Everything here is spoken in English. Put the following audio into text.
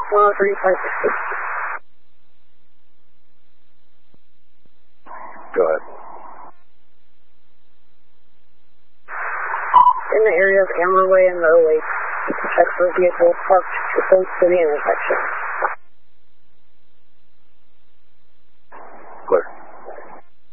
103.560. Go ahead. In the area of Amberway and Moe Lake, check for vehicles parked close to the intersection.